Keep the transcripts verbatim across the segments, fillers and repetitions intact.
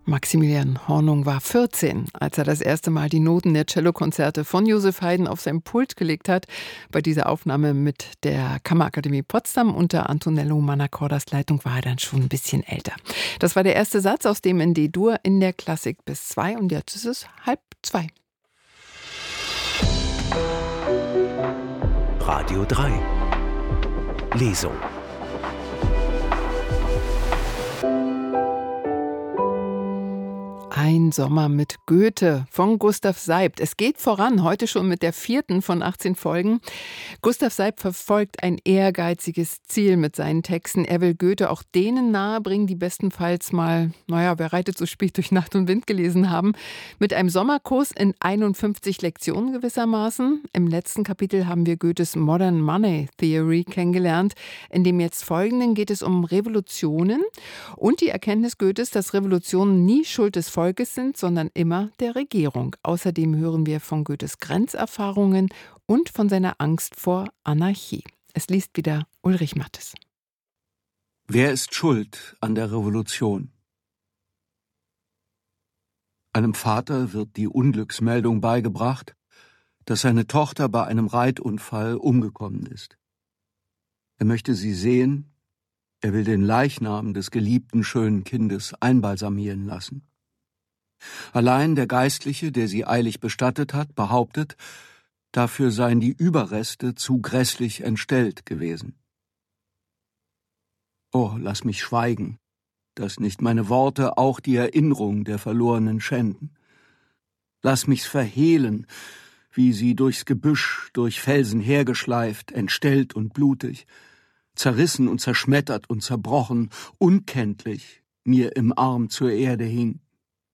Maximilian Hornung war vierzehn, als er das erste Mal die Noten der Cellokonzerte von Joseph Haydn auf sein Pult gelegt hat. Bei dieser Aufnahme mit der Kammerakademie Potsdam unter Antonello Manacordas Leitung war er dann schon ein bisschen älter. Das war der erste Satz aus dem in D-Dur in der Klassik bis zwei und jetzt ist es halb zwei. Radio drei. Lesung. Ein Sommer mit Goethe von Gustav Seibt. Es geht voran, heute schon mit der vierten von achtzehn Folgen. Gustav Seibt verfolgt ein ehrgeiziges Ziel mit seinen Texten. Er will Goethe auch denen nahebringen, die bestenfalls mal, naja, wer reitet so spät durch Nacht und Wind gelesen haben. Mit einem Sommerkurs in einundfünfzig Lektionen gewissermaßen. Im letzten Kapitel haben wir Goethes Modern Money Theory kennengelernt. In dem jetzt folgenden geht es um Revolutionen und die Erkenntnis Goethes, dass Revolutionen nie Schuld des Volkes sind, sondern immer der Regierung. Außerdem hören wir von Goethes Grenzerfahrungen und von seiner Angst vor Anarchie. Es liest wieder Ulrich Mattes. Wer ist schuld an der Revolution? Einem Vater wird die Unglücksmeldung beigebracht, dass seine Tochter bei einem Reitunfall umgekommen ist. Er möchte sie sehen, er will den Leichnam des geliebten schönen Kindes einbalsamieren lassen. Allein der Geistliche, der sie eilig bestattet hat, behauptet, dafür seien die Überreste zu grässlich entstellt gewesen. Oh, lass mich schweigen, dass nicht meine Worte auch die Erinnerung der Verlorenen schänden. Lass mich's verhehlen, wie sie durchs Gebüsch, durch Felsen hergeschleift, entstellt und blutig, zerrissen und zerschmettert und zerbrochen, unkenntlich mir im Arm zur Erde hing.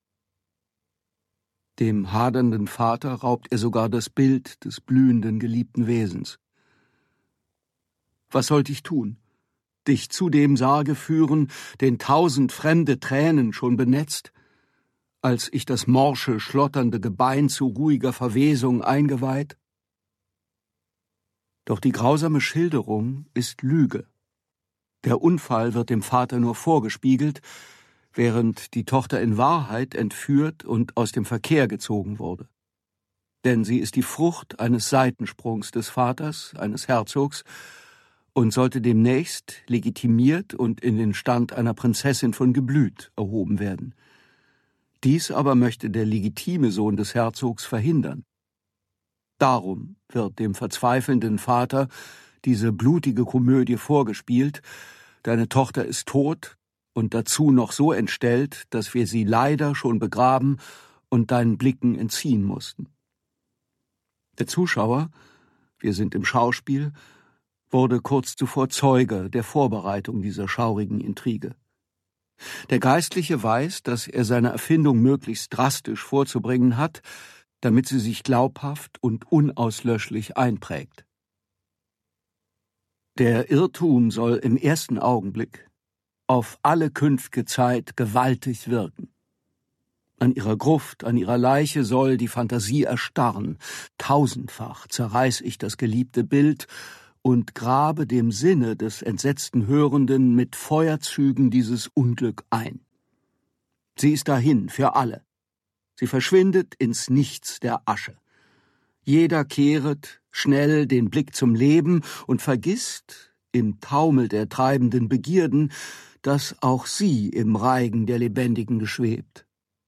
Dem hadernden Vater raubt er sogar das Bild des blühenden, geliebten Wesens. Was sollte ich tun? Dich zu dem Sarge führen, den tausend fremde Tränen schon benetzt, als ich das morsche, schlotternde Gebein zu ruhiger Verwesung eingeweiht? Doch die grausame Schilderung ist Lüge. Der Unfall wird dem Vater nur vorgespiegelt, während die Tochter in Wahrheit entführt und aus dem Verkehr gezogen wurde. Denn sie ist die Frucht eines Seitensprungs des Vaters, eines Herzogs, und sollte demnächst legitimiert und in den Stand einer Prinzessin von Geblüt erhoben werden. Dies aber möchte der legitime Sohn des Herzogs verhindern. Darum wird dem verzweifelnden Vater diese blutige Komödie vorgespielt: Deine Tochter ist tot, und dazu noch so entstellt, dass wir sie leider schon begraben und deinen Blicken entziehen mussten. Der Zuschauer, wir sind im Schauspiel, wurde kurz zuvor Zeuge der Vorbereitung dieser schaurigen Intrige. Der Geistliche weiß, dass er seine Erfindung möglichst drastisch vorzubringen hat, damit sie sich glaubhaft und unauslöschlich einprägt. Der Irrtum soll im ersten Augenblick auf alle künftige Zeit gewaltig wirken. An ihrer Gruft, an ihrer Leiche soll die Fantasie erstarren. Tausendfach zerreiß ich das geliebte Bild und grabe dem Sinne des entsetzten Hörenden mit Feuerzügen dieses Unglück ein. Sie ist dahin für alle. Sie verschwindet ins Nichts der Asche. Jeder kehret schnell den Blick zum Leben und vergisst, im Taumel der treibenden Begierden, dass auch sie im Reigen der Lebendigen geschwebt.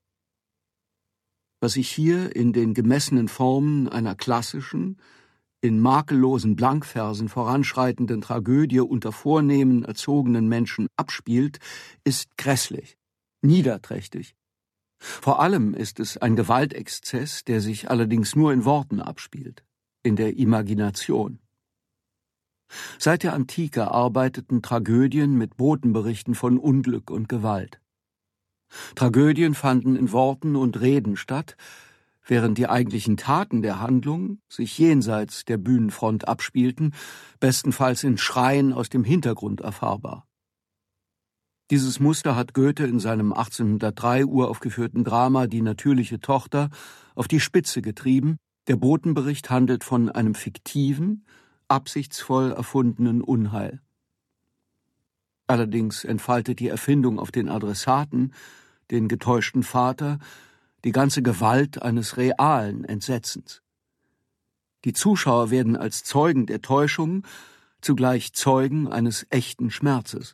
Was ich hier in den gemessenen Formen einer klassischen, in makellosen Blankversen voranschreitenden Tragödie unter vornehmen, erzogenen Menschen abspielt, ist grässlich, niederträchtig. Vor allem ist es ein Gewaltexzess, der sich allerdings nur in Worten abspielt, in der Imagination. Seit der Antike arbeiteten Tragödien mit Botenberichten von Unglück und Gewalt. Tragödien fanden in Worten und Reden statt, während die eigentlichen Taten der Handlung sich jenseits der Bühnenfront abspielten, bestenfalls in Schreien aus dem Hintergrund erfahrbar. Dieses Muster hat Goethe in seinem achtzehnhundertdrei uraufgeführten Drama »Die natürliche Tochter« auf die Spitze getrieben. Der Botenbericht handelt von einem fiktiven, absichtsvoll erfundenen Unheil. Allerdings entfaltet die Erfindung auf den Adressaten den getäuschten Vater, die ganze Gewalt eines realen Entsetzens. Die Zuschauer werden als Zeugen der Täuschung zugleich Zeugen eines echten Schmerzes.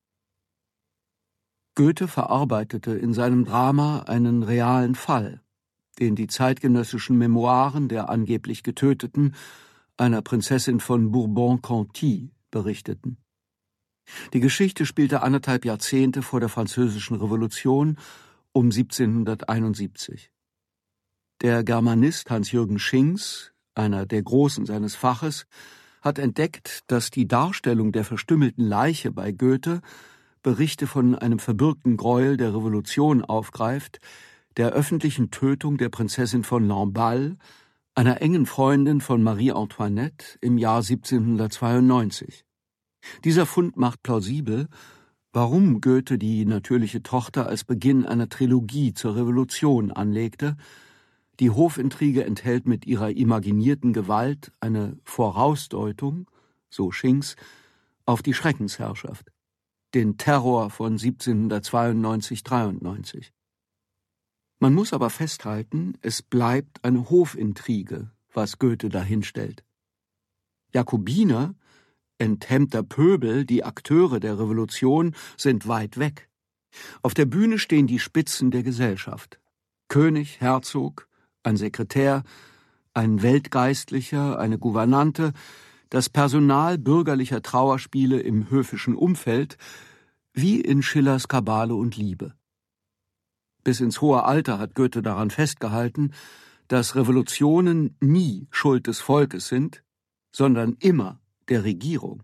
Goethe verarbeitete in seinem Drama einen realen Fall, den die zeitgenössischen Memoiren der angeblich Getöteten, einer Prinzessin von Bourbon-Conti, berichteten. Die Geschichte spielte anderthalb Jahrzehnte vor der Französischen Revolution um siebzehnhunderteinundsiebzig. Der Germanist Hans-Jürgen Schinks, einer der Großen seines Faches, hat entdeckt, dass die Darstellung der verstümmelten Leiche bei Goethe Berichte von einem verbürgten Gräuel der Revolution aufgreift, der öffentlichen Tötung der Prinzessin von Lamballe, einer engen Freundin von Marie Antoinette, im Jahr siebzehnhundertzweiundneunzig. Dieser Fund macht plausibel, warum Goethe die natürliche Tochter als Beginn einer Trilogie zur Revolution anlegte. Die Hofintrige enthält mit ihrer imaginierten Gewalt eine Vorausdeutung, so Schinks, auf die Schreckensherrschaft, den Terror von siebzehnhundertzweiundneunzig dreiundneunzig. Man muss aber festhalten, es bleibt eine Hofintrige, was Goethe dahinstellt. Jakobiner, enthemmter Pöbel, die Akteure der Revolution, sind weit weg. Auf der Bühne stehen die Spitzen der Gesellschaft. König, Herzog, ein Sekretär, ein Weltgeistlicher, eine Gouvernante, das Personal bürgerlicher Trauerspiele im höfischen Umfeld, wie in Schillers Kabale und Liebe. Bis ins hohe Alter hat Goethe daran festgehalten, dass Revolutionen nie Schuld des Volkes sind, sondern immer der Regierung.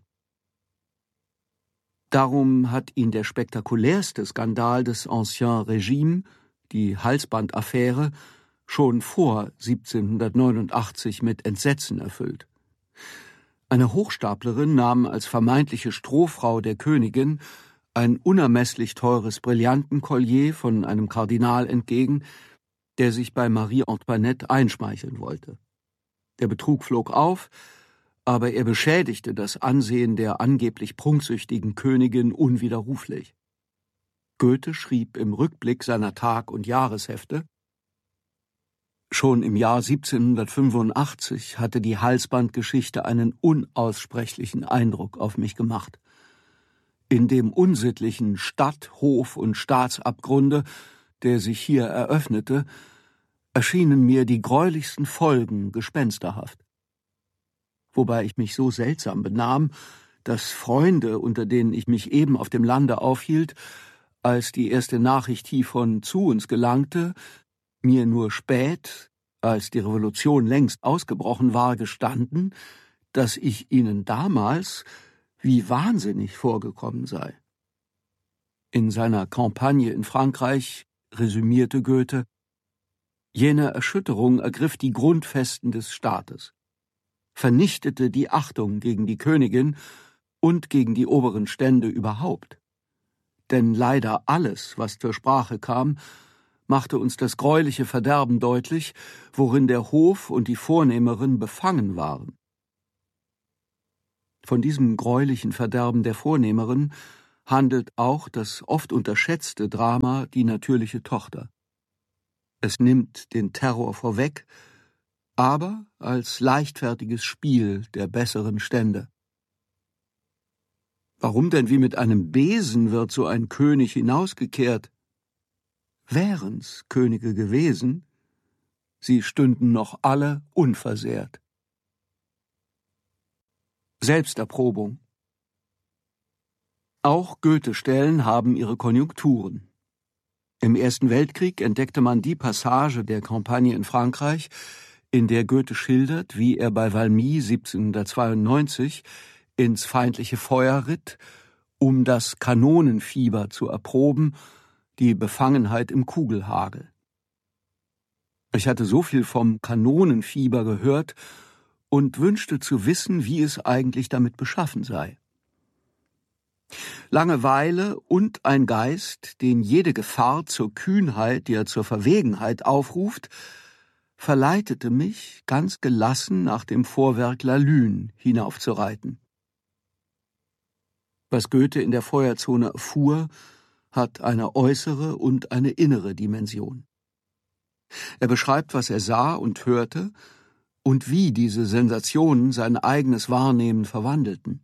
Darum hat ihn der spektakulärste Skandal des Ancien Régime, die Halsbandaffäre, schon vor siebzehnhundertneunundachtzig mit Entsetzen erfüllt. Eine Hochstaplerin nahm als vermeintliche Strohfrau der Königin ein unermesslich teures Brillantenkollier von einem Kardinal entgegen, der sich bei Marie Antoinette einschmeicheln wollte. Der Betrug flog auf, aber er beschädigte das Ansehen der angeblich prunksüchtigen Königin unwiderruflich. Goethe schrieb im Rückblick seiner Tag- und Jahreshefte: Schon im Jahr siebzehnhundertfünfundachtzig hatte die Halsbandgeschichte einen unaussprechlichen Eindruck auf mich gemacht. In dem unsittlichen Stadt-, Hof- und Staatsabgrunde, der sich hier eröffnete, erschienen mir die greulichsten Folgen gespensterhaft. Wobei ich mich so seltsam benahm, dass Freunde, unter denen ich mich eben auf dem Lande aufhielt, als die erste Nachricht hievon zu uns gelangte, mir nur spät, als die Revolution längst ausgebrochen war, gestanden, dass ich ihnen damals wie wahnsinnig vorgekommen sei. In seiner Kampagne in Frankreich resümierte Goethe: Jene Erschütterung ergriff die Grundfesten des Staates, vernichtete die Achtung gegen die Königin und gegen die oberen Stände überhaupt. Denn leider alles, was zur Sprache kam, machte uns das greuliche Verderben deutlich, worin der Hof und die Vornehmerin befangen waren. Von diesem greulichen Verderben der Vornehmerin handelt auch das oft unterschätzte Drama Die natürliche Tochter. Es nimmt den Terror vorweg, aber als leichtfertiges Spiel der besseren Stände. Warum denn wie mit einem Besen wird so ein König hinausgekehrt? Wären's Könige gewesen, sie stünden noch alle unversehrt. Selbsterprobung. Auch Goethe-Stellen haben ihre Konjunkturen. Im Ersten Weltkrieg entdeckte man die Passage der Kampagne in Frankreich, in der Goethe schildert, wie er bei Valmy siebzehnhundertzweiundneunzig ins feindliche Feuer ritt, um das Kanonenfieber zu erproben, die Befangenheit im Kugelhagel. Ich hatte so viel vom Kanonenfieber gehört und wünschte zu wissen, wie es eigentlich damit beschaffen sei. Langeweile und ein Geist, den jede Gefahr zur Kühnheit, ja zur Verwegenheit aufruft, verleitete mich, ganz gelassen nach dem Vorwerk La Lune hinaufzureiten. Was Goethe in der Feuerzone erfuhr, hat eine äußere und eine innere Dimension. Er beschreibt, was er sah und hörte und wie diese Sensationen sein eigenes Wahrnehmen verwandelten.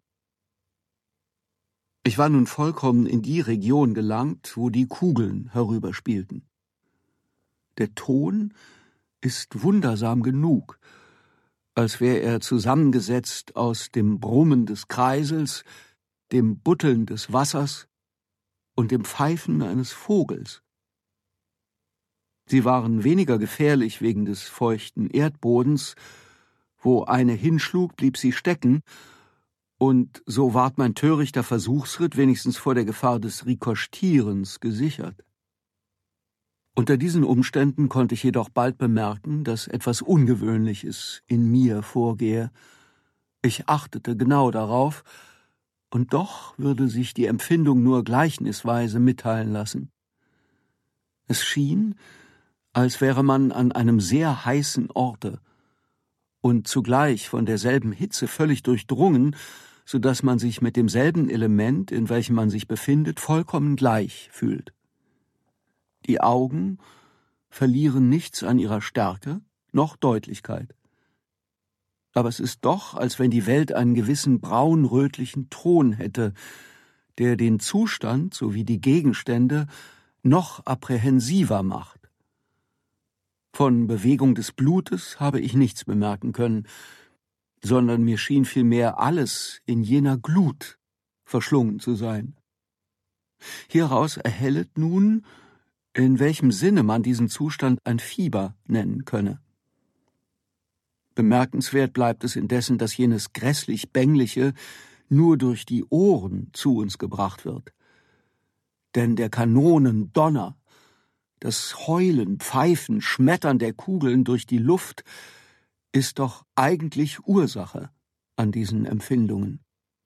Ich war nun vollkommen in die Region gelangt, wo die Kugeln herüberspielten. Der Ton ist wundersam genug, als wäre er zusammengesetzt aus dem Brummen des Kreisels, dem Butteln des Wassers und dem Pfeifen eines Vogels. Sie waren weniger gefährlich wegen des feuchten Erdbodens, wo eine hinschlug, blieb sie stecken, und so ward mein törichter Versuchsritt wenigstens vor der Gefahr des Rikoschetierens gesichert. Unter diesen Umständen konnte ich jedoch bald bemerken, dass etwas Ungewöhnliches in mir vorgehe. Ich achtete genau darauf, und doch würde sich die Empfindung nur gleichnisweise mitteilen lassen. Es schien, als wäre man an einem sehr heißen Orte und zugleich von derselben Hitze völlig durchdrungen, so dass man sich mit demselben Element, in welchem man sich befindet, vollkommen gleich fühlt. Die Augen verlieren nichts an ihrer Stärke, noch Deutlichkeit. Aber es ist doch, als wenn die Welt einen gewissen braunrötlichen Ton hätte, der den Zustand sowie die Gegenstände noch apprehensiver macht. Von Bewegung des Blutes habe ich nichts bemerken können, sondern mir schien vielmehr alles in jener Glut verschlungen zu sein. Hieraus erhellet nun, in welchem Sinne man diesen Zustand ein Fieber nennen könne. Bemerkenswert bleibt es indessen, dass jenes grässlich Bängliche nur durch die Ohren zu uns gebracht wird. Denn der Kanonen Donner, das Heulen, Pfeifen, Schmettern der Kugeln durch die Luft ist doch eigentlich Ursache an diesen Empfindungen.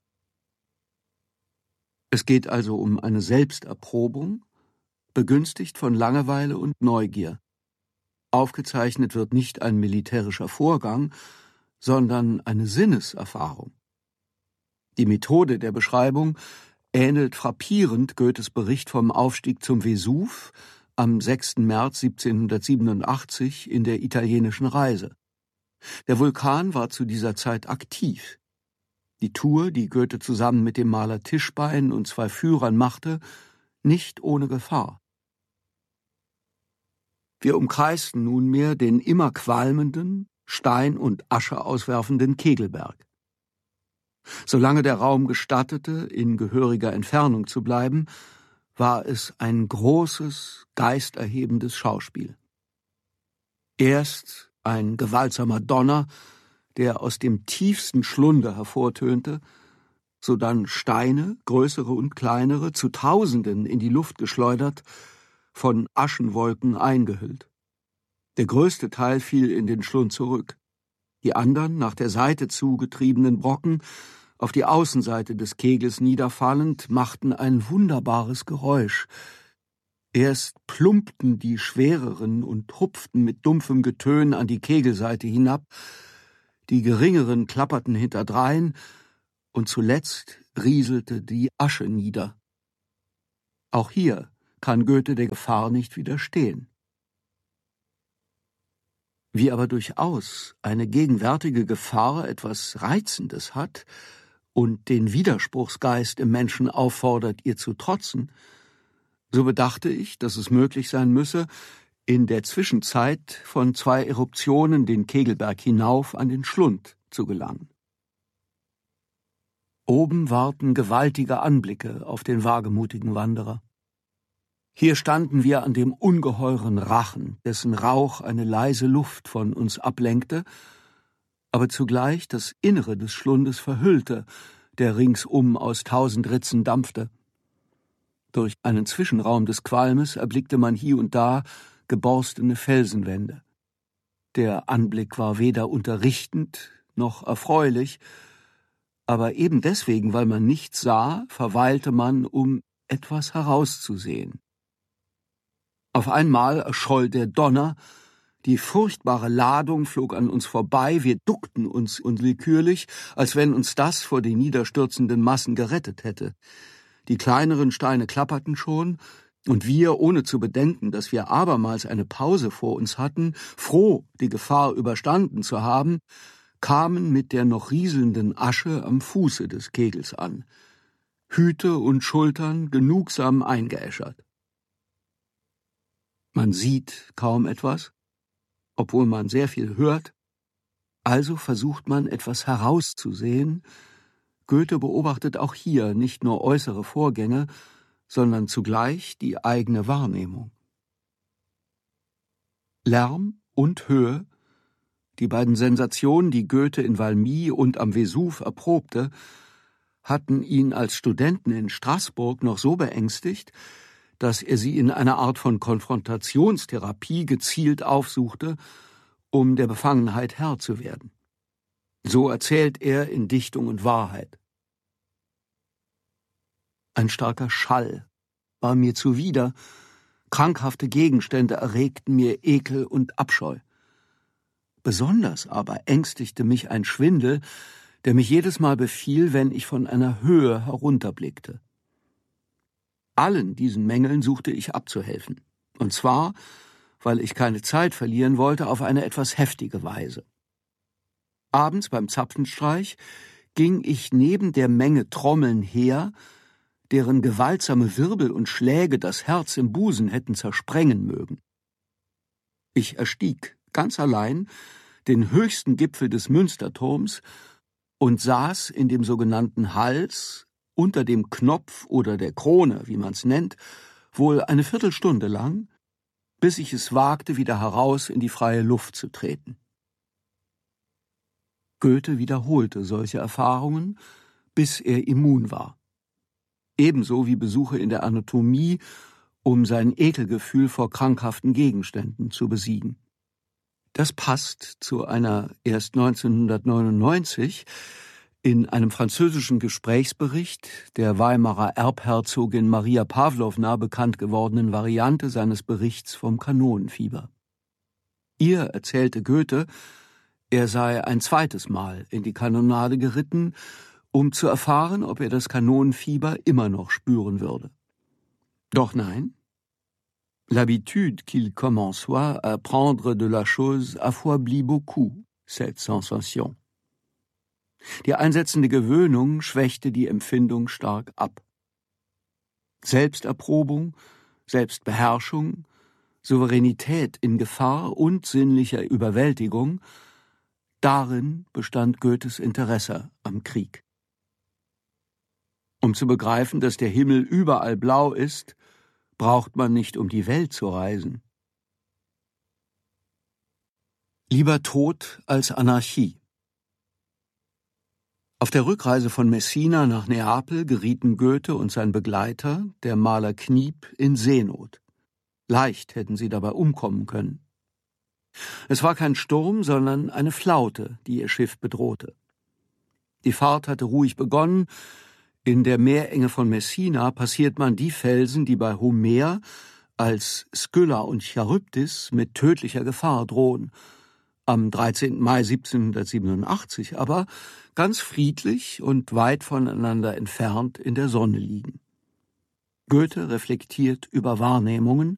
Es geht also um eine Selbsterprobung, begünstigt von Langeweile und Neugier. Aufgezeichnet wird nicht ein militärischer Vorgang, sondern eine Sinneserfahrung. Die Methode der Beschreibung ähnelt frappierend Goethes Bericht vom Aufstieg zum Vesuv am sechsten März siebzehnhundertsiebenundachtzig in der italienischen Reise. Der Vulkan war zu dieser Zeit aktiv. Die Tour, die Goethe zusammen mit dem Maler Tischbein und zwei Führern machte, nicht ohne Gefahr. Wir umkreisten nunmehr den immer qualmenden, Stein und Asche auswerfenden Kegelberg. Solange der Raum gestattete, in gehöriger Entfernung zu bleiben, war es ein großes, geisterhebendes Schauspiel. Erst ein gewaltsamer Donner, der aus dem tiefsten Schlunde hervortönte, sodann Steine, größere und kleinere, zu Tausenden in die Luft geschleudert, von Aschenwolken eingehüllt. Der größte Teil fiel in den Schlund zurück. Die anderen, nach der Seite zugetriebenen Brocken, auf die Außenseite des Kegels niederfallend, machten ein wunderbares Geräusch. Erst plumpten die schwereren und hupften mit dumpfem Getön an die Kegelseite hinab, die geringeren klapperten hinterdrein, und zuletzt rieselte die Asche nieder. Auch hier kann Goethe der Gefahr nicht widerstehen. Wie aber durchaus eine gegenwärtige Gefahr etwas Reizendes hat und den Widerspruchsgeist im Menschen auffordert, ihr zu trotzen, so bedachte ich, dass es möglich sein müsse, in der Zwischenzeit von zwei Eruptionen den Kegelberg hinauf an den Schlund zu gelangen. Oben warten gewaltige Anblicke auf den wagemutigen Wanderer. Hier standen wir an dem ungeheuren Rachen, dessen Rauch eine leise Luft von uns ablenkte, aber zugleich das Innere des Schlundes verhüllte, der ringsum aus tausend Ritzen dampfte. Durch einen Zwischenraum des Qualmes erblickte man hier und da geborstene Felsenwände. Der Anblick war weder unterrichtend noch erfreulich, aber eben deswegen, weil man nichts sah, verweilte man, um etwas herauszusehen. Auf einmal erscholl der Donner, die furchtbare Ladung flog an uns vorbei, wir duckten uns unwillkürlich, als wenn uns das vor den niederstürzenden Massen gerettet hätte. Die kleineren Steine klapperten schon, und wir, ohne zu bedenken, dass wir abermals eine Pause vor uns hatten, froh, die Gefahr überstanden zu haben, kamen mit der noch rieselnden Asche am Fuße des Kegels an, Hüte und Schultern genugsam eingeäschert. Man sieht kaum etwas, obwohl man sehr viel hört, also versucht man etwas herauszusehen. Goethe beobachtet auch hier nicht nur äußere Vorgänge, sondern zugleich die eigene Wahrnehmung. Lärm und Höhe, die beiden Sensationen, die Goethe in Valmy und am Vesuv erprobte, hatten ihn als Studenten in Straßburg noch so beängstigt, dass er sie in einer Art von Konfrontationstherapie gezielt aufsuchte, um der Befangenheit Herr zu werden. So erzählt er in Dichtung und Wahrheit. Ein starker Schall war mir zuwider, krankhafte Gegenstände erregten mir Ekel und Abscheu. Besonders aber ängstigte mich ein Schwindel, der mich jedes Mal befiel, wenn ich von einer Höhe herunterblickte. Allen diesen Mängeln suchte ich abzuhelfen, und zwar, weil ich keine Zeit verlieren wollte, auf eine etwas heftige Weise. Abends beim Zapfenstreich ging ich neben der Menge Trommeln her, deren gewaltsame Wirbel und Schläge das Herz im Busen hätten zersprengen mögen. Ich erstieg ganz allein den höchsten Gipfel des Münsterturms und saß in dem sogenannten Hals, unter dem Knopf oder der Krone, wie man's nennt, wohl eine Viertelstunde lang, bis ich es wagte, wieder heraus in die freie Luft zu treten. Goethe wiederholte solche Erfahrungen, bis er immun war. Ebenso wie Besuche in der Anatomie, um sein Ekelgefühl vor krankhaften Gegenständen zu besiegen. Das passt zu einer erst neunzehnhundertneunundneunzig in einem französischen Gesprächsbericht der Weimarer Erbherzogin Maria Pawlowna bekannt gewordenen Variante seines Berichts vom Kanonenfieber. Ihr erzählte Goethe, er sei ein zweites Mal in die Kanonade geritten, um zu erfahren, ob er das Kanonenfieber immer noch spüren würde. Doch nein, l'habitude qu'il commençoit à prendre de la chose affaiblit beaucoup cette sensation. Die einsetzende Gewöhnung schwächte die Empfindung stark ab. Selbsterprobung, Selbstbeherrschung, Souveränität in Gefahr und sinnlicher Überwältigung, darin bestand Goethes Interesse am Krieg. Um zu begreifen, dass der Himmel überall blau ist, braucht man nicht um die Welt zu reisen. Lieber Tod als Anarchie. Auf der Rückreise von Messina nach Neapel gerieten Goethe und sein Begleiter, der Maler Kniep, in Seenot. Leicht hätten sie dabei umkommen können. Es war kein Sturm, sondern eine Flaute, die ihr Schiff bedrohte. Die Fahrt hatte ruhig begonnen. In der Meerenge von Messina passiert man die Felsen, die bei Homer als Skylla und Charybdis mit tödlicher Gefahr drohen. Am dreizehnten Mai siebzehnhundertsiebenundachtzig aber ganz friedlich und weit voneinander entfernt in der Sonne liegen. Goethe reflektiert über Wahrnehmungen.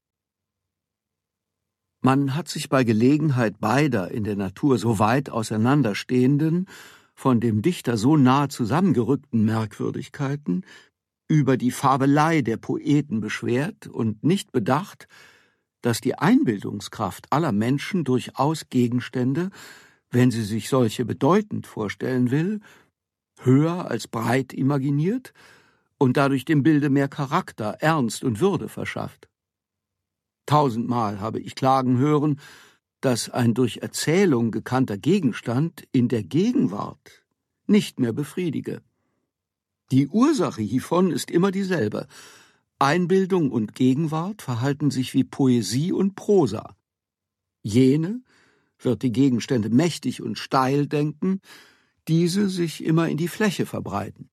Man hat sich bei Gelegenheit beider in der Natur so weit auseinanderstehenden, von dem Dichter so nah zusammengerückten Merkwürdigkeiten über die Fabelei der Poeten beschwert und nicht bedacht, dass die Einbildungskraft aller Menschen durchaus Gegenstände, wenn sie sich solche bedeutend vorstellen will, höher als breit imaginiert und dadurch dem Bilde mehr Charakter, Ernst und Würde verschafft. Tausendmal habe ich klagen hören, dass ein durch Erzählung gekannter Gegenstand in der Gegenwart nicht mehr befriedige. Die Ursache hiervon ist immer dieselbe. Einbildung und Gegenwart verhalten sich wie Poesie und Prosa. Jene wird die Gegenstände mächtig und steil denken, diese sich immer in die Fläche verbreiten.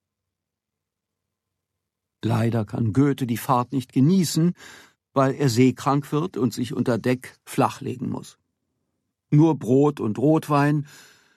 Leider kann Goethe die Fahrt nicht genießen, weil er seekrank wird und sich unter Deck flachlegen muss. Nur Brot und Rotwein,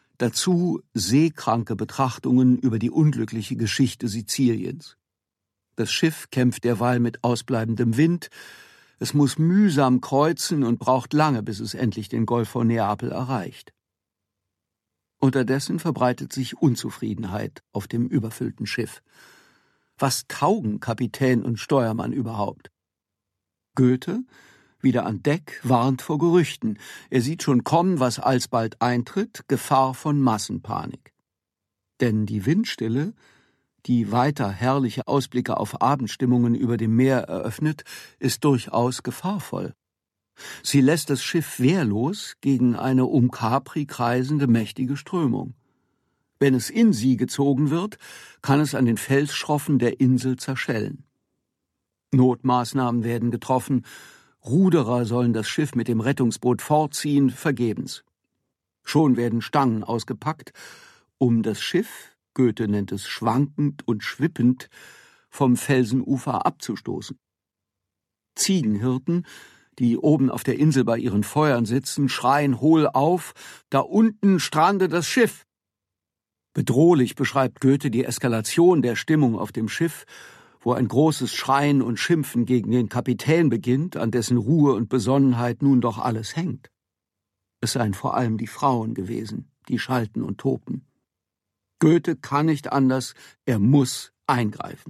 dazu seekranke Betrachtungen über die unglückliche Geschichte Siziliens. Das Schiff kämpft derweil mit ausbleibendem Wind. Es muss mühsam kreuzen und braucht lange, bis es endlich den Golf von Neapel erreicht. Unterdessen verbreitet sich Unzufriedenheit auf dem überfüllten Schiff. Was taugen Kapitän und Steuermann überhaupt? Goethe, wieder an Deck, warnt vor Gerüchten. Er sieht schon kommen, was alsbald eintritt, Gefahr von Massenpanik. Denn die Windstille, die weiter herrliche Ausblicke auf Abendstimmungen über dem Meer eröffnet, ist durchaus gefahrvoll. Sie lässt das Schiff wehrlos gegen eine um Capri kreisende mächtige Strömung. Wenn es in sie gezogen wird, kann es an den Felsschroffen der Insel zerschellen. Notmaßnahmen werden getroffen, Ruderer sollen das Schiff mit dem Rettungsboot fortziehen, vergebens. Schon werden Stangen ausgepackt, um das Schiff, Goethe nennt es schwankend und schwippend, vom Felsenufer abzustoßen. Ziegenhirten, die oben auf der Insel bei ihren Feuern sitzen, schreien hohl auf, da unten strande das Schiff. Bedrohlich beschreibt Goethe die Eskalation der Stimmung auf dem Schiff, wo ein großes Schreien und Schimpfen gegen den Kapitän beginnt, an dessen Ruhe und Besonnenheit nun doch alles hängt. Es seien vor allem die Frauen gewesen, die schalten und tobten. Goethe kann nicht anders, er muss eingreifen.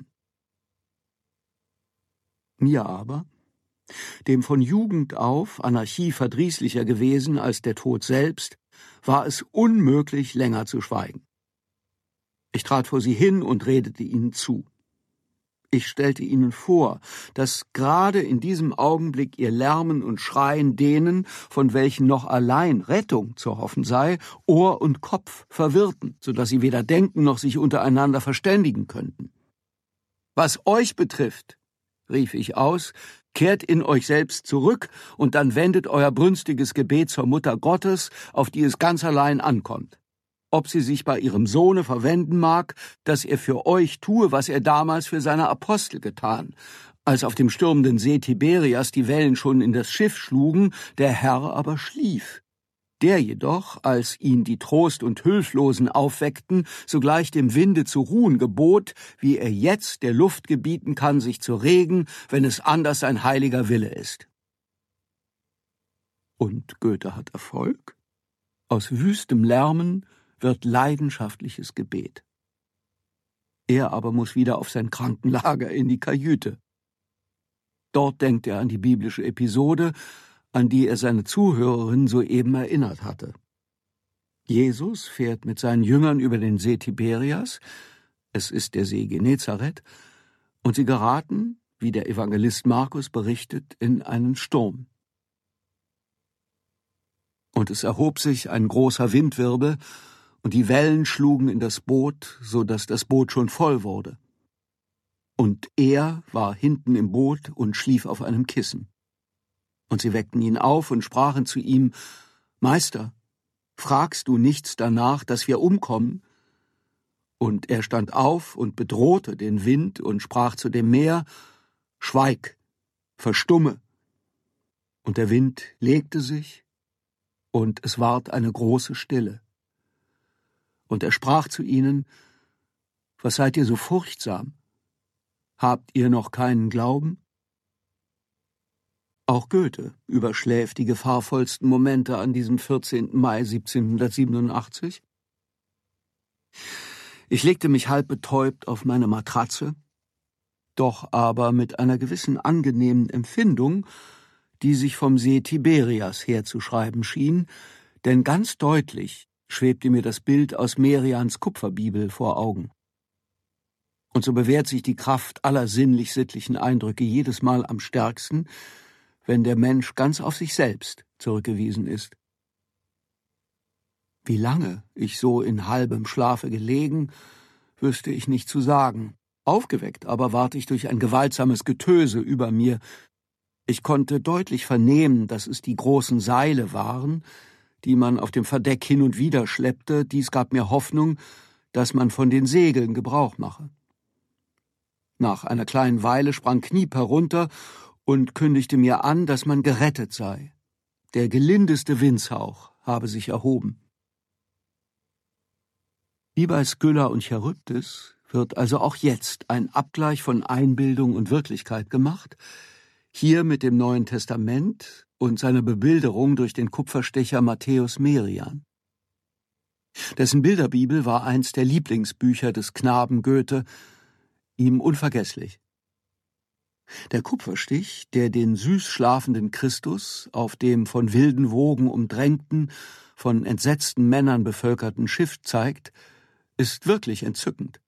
Mir aber, dem von Jugend auf Anarchie verdrießlicher gewesen als der Tod selbst, war es unmöglich, länger zu schweigen. Ich trat vor sie hin und redete ihnen zu. Ich stellte ihnen vor, dass gerade in diesem Augenblick ihr Lärmen und Schreien denen, von welchen noch allein Rettung zu hoffen sei, Ohr und Kopf verwirrten, so dass sie weder denken noch sich untereinander verständigen könnten. Was euch betrifft, rief ich aus, kehrt in euch selbst zurück und dann wendet euer brünstiges Gebet zur Mutter Gottes, auf die es ganz allein ankommt. Ob sie sich bei ihrem Sohne verwenden mag, dass er für euch tue, was er damals für seine Apostel getan, als auf dem stürmenden See Tiberias die Wellen schon in das Schiff schlugen, der Herr aber schlief. Der jedoch, als ihn die Trost- und Hülflosen aufweckten, sogleich dem Winde zu ruhen gebot, wie er jetzt der Luft gebieten kann, sich zu regen, wenn es anders sein heiliger Wille ist. Und Goethe hat Erfolg. Aus wüstem Lärmen wird leidenschaftliches Gebet. Er aber muss wieder auf sein Krankenlager in die Kajüte. Dort denkt er an die biblische Episode, an die er seine Zuhörerin soeben erinnert hatte. Jesus fährt mit seinen Jüngern über den See Tiberias, es ist der See Genezareth, und sie geraten, wie der Evangelist Markus berichtet, in einen Sturm. Und es erhob sich ein großer Windwirbel, und die Wellen schlugen in das Boot, so dass das Boot schon voll wurde. Und er war hinten im Boot und schlief auf einem Kissen. Und sie weckten ihn auf und sprachen zu ihm: Meister, fragst du nichts danach, dass wir umkommen? Und er stand auf und bedrohte den Wind und sprach zu dem Meer: Schweig, verstumme. Und der Wind legte sich, und es ward eine große Stille. Und er sprach zu ihnen: Was seid ihr so furchtsam? Habt ihr noch keinen Glauben? Auch Goethe überschläft die gefahrvollsten Momente an diesem vierzehnten Mai siebzehnhundertsiebenundachtzig. Ich legte mich halb betäubt auf meine Matratze, doch aber mit einer gewissen angenehmen Empfindung, die sich vom See Tiberias herzuschreiben schien, denn ganz deutlich schwebte mir das Bild aus Merians Kupferbibel vor Augen. Und so bewährt sich die Kraft aller sinnlich-sittlichen Eindrücke jedes Mal am stärksten, wenn der Mensch ganz auf sich selbst zurückgewiesen ist. Wie lange ich so in halbem Schlafe gelegen, wüsste ich nicht zu sagen. Aufgeweckt aber ward ich durch ein gewaltsames Getöse über mir. Ich konnte deutlich vernehmen, dass es die großen Seile waren, die man auf dem Verdeck hin und wider schleppte. Dies gab mir Hoffnung, dass man von den Segeln Gebrauch mache. Nach einer kleinen Weile sprang Kniep herunter und kündigte mir an, dass man gerettet sei. Der gelindeste Windshauch habe sich erhoben. Wie bei Skylla und Charybdis wird also auch jetzt ein Abgleich von Einbildung und Wirklichkeit gemacht, hier mit dem Neuen Testament und seiner Bebilderung durch den Kupferstecher Matthäus Merian. Dessen Bilderbibel war eins der Lieblingsbücher des Knaben Goethe, ihm unvergesslich. Der Kupferstich, der den süß schlafenden Christus auf dem von wilden Wogen umdrängten, von entsetzten Männern bevölkerten Schiff zeigt, ist wirklich entzückend.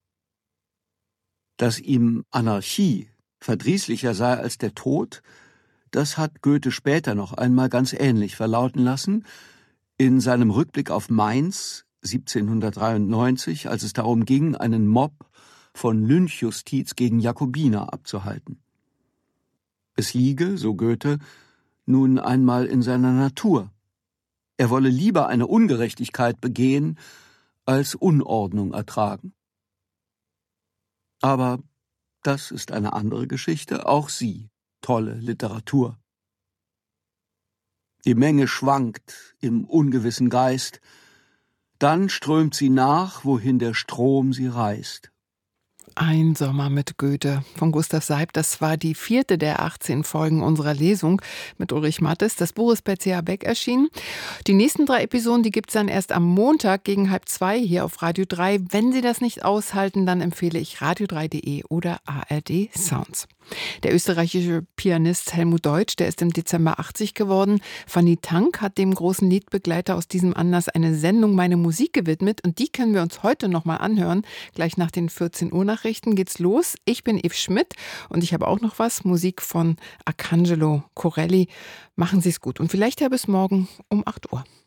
Dass ihm Anarchie verdrießlicher sei als der Tod, das hat Goethe später noch einmal ganz ähnlich verlauten lassen, in seinem Rückblick auf Mainz siebzehnhundertdreiundneunzig, als es darum ging, einen Mob von Lynchjustiz gegen Jakobiner abzuhalten. Es liege, so Goethe, nun einmal in seiner Natur. Er wolle lieber eine Ungerechtigkeit begehen, als Unordnung ertragen. Aber das ist eine andere Geschichte, auch sie, tolle Literatur. Die Menge schwankt im ungewissen Geist, dann strömt sie nach, wohin der Strom sie reißt. Ein Sommer mit Goethe von Gustav Seibt. Das war die vierte der achtzehn Folgen unserer Lesung mit Ulrich Mattes. Das Buch ist bei C H Beck erschienen. Die nächsten drei Episoden, die gibt es dann erst am Montag gegen halb zwei hier auf Radio drei. Wenn Sie das nicht aushalten, dann empfehle ich radio drei punkt de oder A R D Sounds. Der österreichische Pianist Helmut Deutsch, der ist im Dezember achtzig geworden. Fanny Tank hat dem großen Liedbegleiter aus diesem Anlass eine Sendung Meine Musik gewidmet. Und die können wir uns heute nochmal anhören. Gleich nach den vierzehn Uhr Nachrichten geht's los. Ich bin Eve Schmidt und ich habe auch noch was. Musik von Arcangelo Corelli. Machen Sie es gut und vielleicht ja bis morgen um acht Uhr.